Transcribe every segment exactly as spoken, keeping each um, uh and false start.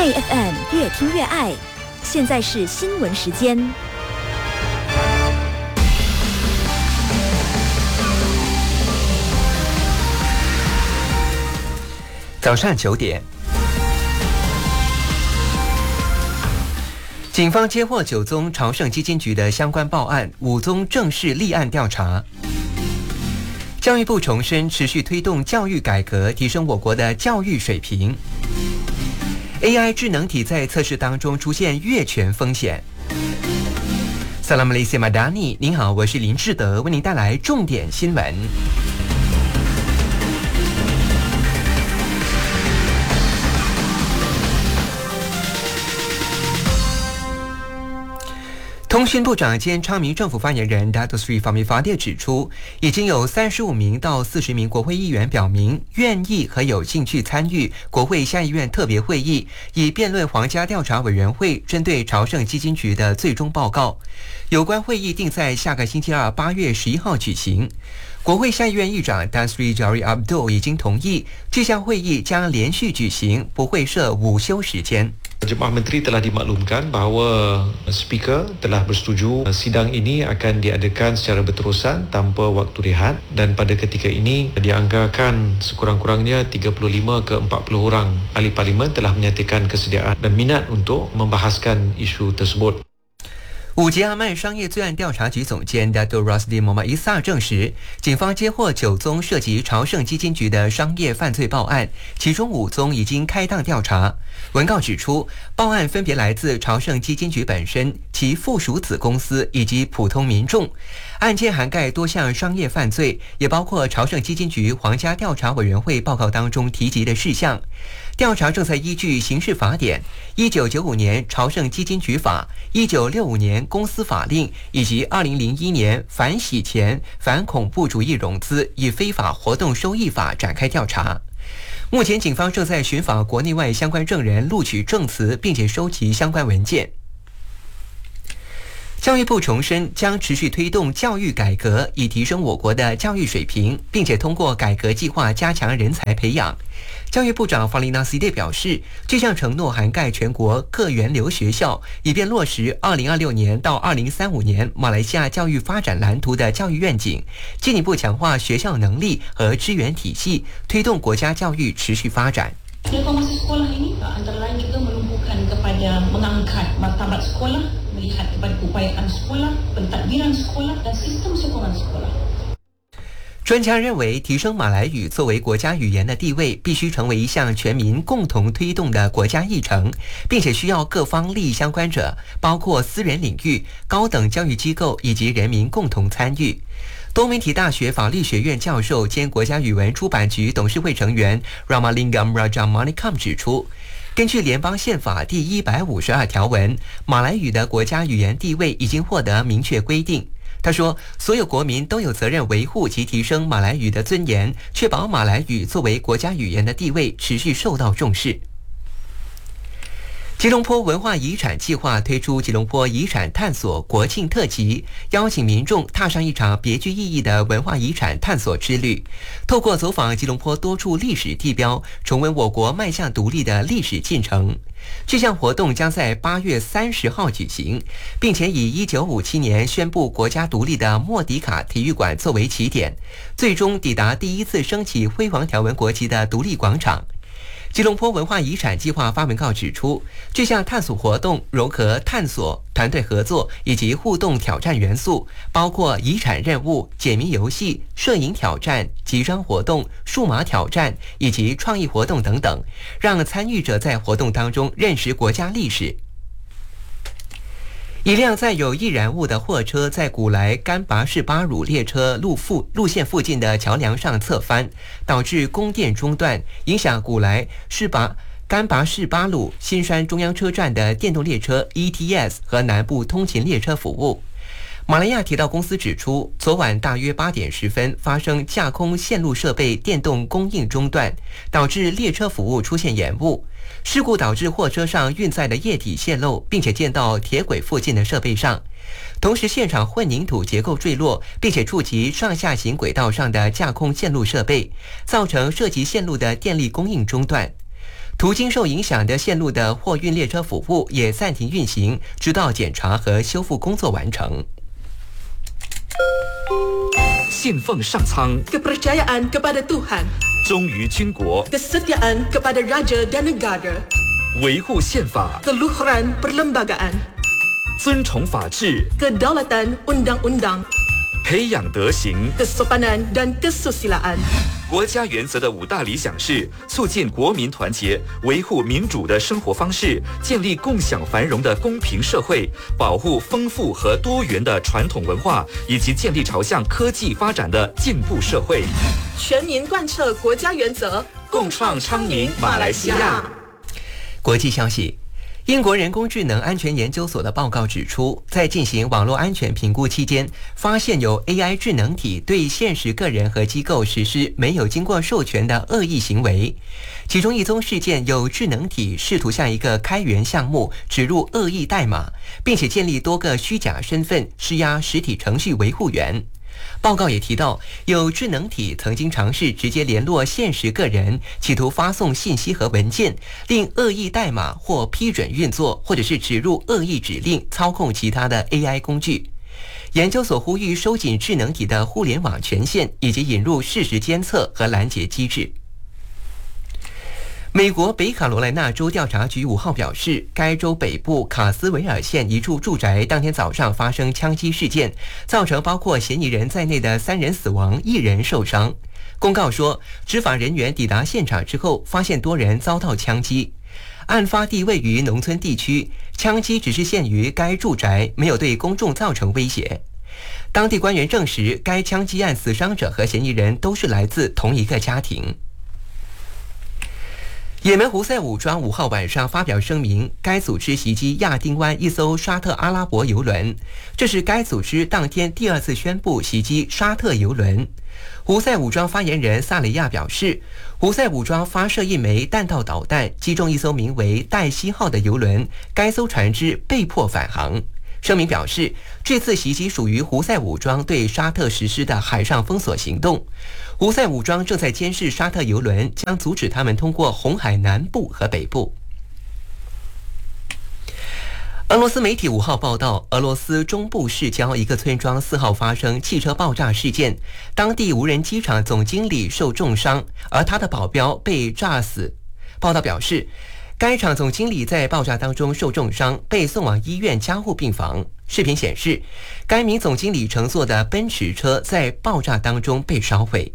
爱 F M 越听越爱，现在是新闻时间。 早上九点，警方接获九宗朝圣基金局的相关报案，五宗正式立案调查。教育部重申持续推动教育改革，提升我国的教育水平。A I 智能体在测试当中出现越权风险。Salam Malaysia Madani， 您好，我是林志德，为您带来重点新闻。通讯部长兼昌明政府发言人 Dato Sri Fahmi Fadil 指出，已经有三十五名到四十名国会议员表明愿意和有兴趣参与国会下议院特别会议，以辩论皇家调查委员会针对朝圣基金局的最终报告。有关会议定在下个星期二八月十一号举行。国会下议院议长 Tan Sri Jari Abdul 已经同意，这项会议将连续举行，不会设午休时间。 Jemaah Menteri telah dimaklumkan bahawa Speaker telah bersetuju sidang ini akan diadakan secara berterusan tanpa waktu rehat, dan pada ketika ini dianggarkan sekurang-kurangnya tiga puluh lima ke empat puluh orang ahli parlimen telah menyatakan kesediaan dan minat untuk membahaskan isu tersebut。 五级阿曼商业罪案调查局总监 Dato Rosdi Muhammad Isa 证实，警方接获九宗涉及朝圣基金局的商业犯罪报案，其中五宗已经开档调查。文告指出，报案分别来自朝圣基金局本身、其附属子公司以及普通民众。案件涵盖多项商业犯罪，也包括朝圣基金局皇家调查委员会报告当中提及的事项。调查正在依据刑事法典、一九九五年朝圣基金局法、一九六五年公司法令以及二零零一年反洗钱、反恐怖主义融资与非法活动收益法展开调查。目前警方正在寻访国内外相关证人，录取证词，并且收集相关文件。教育部重申将持续推动教育改革，以提升我国的教育水平，并且通过改革计划加强人才培养。教育部长 Fadlina Siddiq 表示，这项承诺涵盖全国各源流学校，以便落实二零二六年到二零三五年马来西亚教育发展蓝图的教育愿景，进一步强化学校能力和支援体系，推动国家教育持续发展。 Reformasi sekolah ini antara lain juga menumbuhkan kepada mengangkat martabat sekolah, melihat kepada keupayaan sekolah, pentadbiran sekolah dan sistem sokongan sekolah。 专家认为，提升马来语作为国家语言的地位，必须成为一项全民共同推动的国家议程，并且需要各方利益相关者，包括私人领域、高等教育机构以及人民共同参与。多媒体大学法律学院教授兼国家语文出版局董事会成员 Ramalingam Rajamanikam 指出，根据联邦宪法第一百五十二条文，马来语的国家语言地位已经获得明确规定。他说，所有国民都有责任维护及提升马来语的尊严，确保马来语作为国家语言的地位持续受到重视。吉隆坡文化遗产计划推出吉隆坡遗产探索国庆特辑，邀请民众踏上一场别具意义的文化遗产探索之旅，透过走访吉隆坡多处历史地标，重温我国迈向独立的历史进程。这项活动将在八月三十号举行，并且以一九五七年宣布国家独立的莫迪卡体育馆作为起点，最终抵达第一次升起辉煌条纹国旗的独立广场。吉隆坡文化遗产计划发文告指出，这项探索活动融合探索、团队合作以及互动挑战元素，包括遗产任务、解谜游戏、摄影挑战、集章活动、数码挑战以及创意活动等等，让参与者在活动当中认识国家历史。一辆载有易燃物的货车在古来干拔士巴鲁列车路附路线附近的桥梁上侧翻，导致供电中断，影响古来士巴干拔士巴鲁新山中央车站的电动列车 E T S 和南部通勤列车服务。马来亚铁道公司指出，昨晚大约八点十分发生架空线路设备电动供应中断，导致列车服务出现延误。事故导致货车上运载的液体泄漏，并且溅到铁轨附近的设备上。同时，现场混凝土结构坠落，并且触及上下行轨道上的架空线路设备，造成涉及线路的电力供应中断。 途经受影响的线路的货运列车服务也暂停运行，直到检查和修复工作完成。 信奉上苍 kepercayaan kepada Tuhan 忠于军国 kesetiaan kepada raja dan negara 维护宪法 keluhuran perlembagaan 尊崇法治 kedaulatan undang-undang 培养德行 kesopanan dan kesusilaan 国家原则的五大理想是促进国民团结，维护民主的生活方式，建立共享繁荣的公平社会，保护丰富和多元的传统文化，以及建立朝向科技发展的进步社会。 全民贯彻国家原则， 共创昌明马来西亚。 国际消息。英国人工智能安全研究所的报告指出，在进行网络安全评估期间，发现有 A I 智能体对现实个人和机构实施没有经过授权的恶意行为。其中一宗事件有智能体试图向一个开源项目植入恶意代码，并且建立多个虚假身份，施压实体程序维护员。报告也提到，有智能体曾经尝试直接联络现实个人，企图发送信息和文件，令恶意代码或批准运作，或者是植入恶意指令，操控其他的 A I 工具。研究所呼吁收紧智能体的互联网权限，以及引入事实监测和拦截机制。美国北卡罗来纳州调查局五号表示，该州北部卡斯维尔县一处住宅当天早上发生枪击事件，造成包括嫌疑人在内的三人死亡，一人受伤。公告说，执法人员抵达现场之后，发现多人遭到枪击。案发地位于农村地区，枪击只是限于该住宅，没有对公众造成威胁。当地官员证实，该枪击案死伤者和嫌疑人都是来自同一个家庭。也门胡塞武装五号晚上发表声明，该组织袭击亚丁湾一艘沙特阿拉伯油轮，这是该组织当天第二次宣布袭击沙特油轮。胡塞武装发言人萨雷亚表示，胡塞武装发射一枚弹道导弹，击中一艘名为黛西号的油轮，该艘船只被迫返航。声明表示，这次袭击属于胡塞武装对沙特实施的海上封锁行动。胡塞武装正在监视沙特油轮，将阻止他们通过红海南部和北部。俄罗斯媒体五号报道，俄罗斯中部市郊一个村庄四号发生汽车爆炸事件，当地无人机场总经理受重伤，而他的保镖被炸死。报道表示，该厂总经理在爆炸当中受重伤，被送往医院加护病房。视频显示，该名总经理乘坐的奔驰车在爆炸当中被烧毁。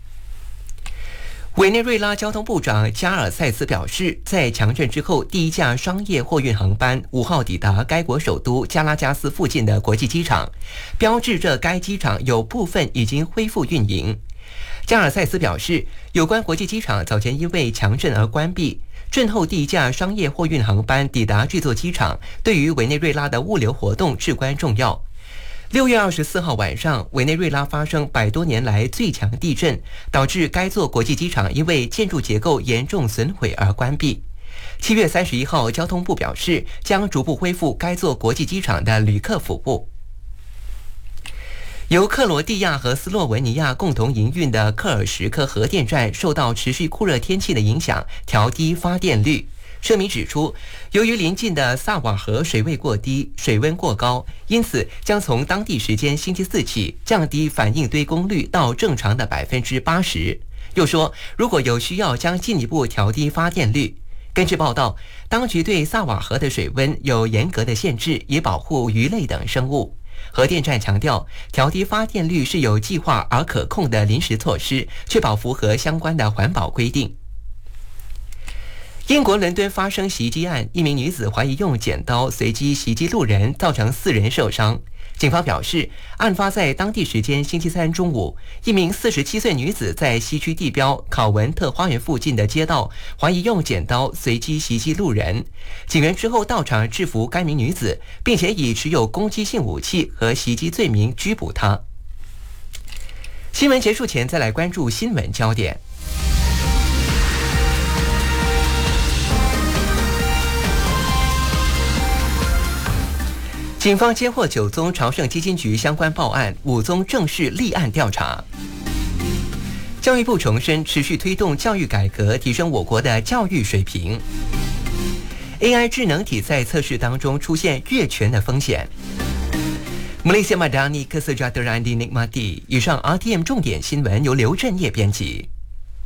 委内瑞拉交通部长加尔塞斯表示，在强震之后，第一架商业货运航班五号抵达该国首都加拉加斯附近的国际机场，标志着该机场有部分已经恢复运营。加尔塞斯表示，有关国际机场早前因为强震而关闭，震后第一架商业货运航班抵达这座机场，对于委内瑞拉的物流活动至关重要。六月二十四号晚上，委内瑞拉发生百多年来最强地震，导致该座国际机场因为建筑结构严重损毁而关闭。七月三十一号，交通部表示将逐步恢复该座国际机场的旅客服务。由克罗地亚和斯洛文尼亚共同营运的克尔什克核电站受到持续酷热天气的影响，调低发电率。声明指出，由于邻近的萨瓦河水位过低，水温过高，因此将从当地时间星期四起降低反应堆功率到正常的百分之八十。又说，如果有需要，将进一步调低发电率。根据报道，当局对萨瓦河的水温有严格的限制，以保护鱼类等生物。核电站强调，调低发电率是有计划而可控的临时措施，确保符合相关的环保规定。英国伦敦发生袭击案，一名女子怀疑用剪刀随机袭击路人，造成四人受伤。警方表示，案发在当地时间星期三中午，一名四十七岁女子在西区地标考文特花园附近的街道，怀疑用剪刀随机袭击路人。警员之后到场制服该名女子，并且以持有攻击性武器和袭击罪名拘捕她。新闻结束前，再来关注新闻焦点。警方接获九宗朝圣基金局相关报案，五宗正式立案调查。 教育部重申，持续推动教育改革，提升我国的教育水平。A I 智能体在测试当中出现越权的风险。Malaysia Madani Kesejahteraan dinikmati。以上 R T M 重点新闻由刘振业编辑。